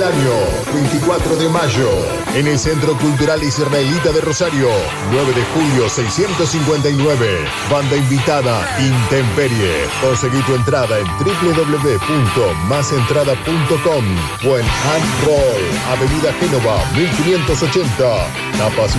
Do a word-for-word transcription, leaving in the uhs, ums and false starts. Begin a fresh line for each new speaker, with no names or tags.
año, veinticuatro de mayo, en el Centro Cultural Israelita de Rosario, nueve de julio seiscientos cincuenta y nueve. Banda invitada Intemperie. Conseguí tu entrada en doble u doble u doble u punto más entrada punto com o en Hand Roll, Avenida Génova mil quinientos ochenta. Tapas